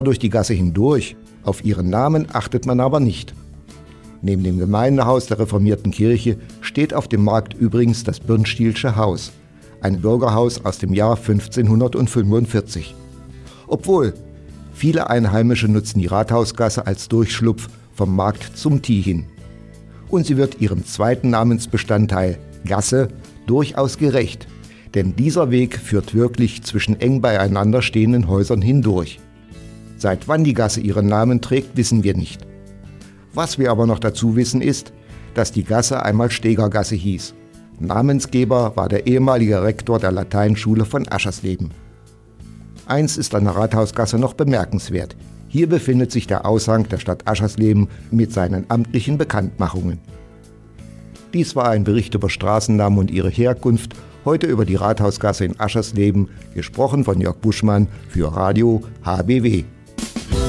durch die Gasse hindurch. Auf ihren Namen achtet man aber nicht. Neben dem Gemeindehaus der reformierten Kirche steht auf dem Markt übrigens das Birnstielsche Haus, ein Bürgerhaus aus dem Jahr 1545. Obwohl, viele Einheimische nutzen die Rathausgasse als Durchschlupf vom Markt zum Tie hin. Und sie wird ihrem zweiten Namensbestandteil, Gasse, durchaus gerecht, denn dieser Weg führt wirklich zwischen eng beieinander stehenden Häusern hindurch. Seit wann die Gasse ihren Namen trägt, wissen wir nicht. Was wir aber noch dazu wissen ist, dass die Gasse einmal Stegergasse hieß. Namensgeber war der ehemalige Rektor der Lateinschule von Aschersleben. Eins ist an der Rathausgasse noch bemerkenswert. Hier befindet sich der Aushang der Stadt Aschersleben mit seinen amtlichen Bekanntmachungen. Dies war ein Bericht über Straßennamen und ihre Herkunft, heute über die Rathausgasse in Aschersleben, gesprochen von Jörg Buschmann für Radio HBW.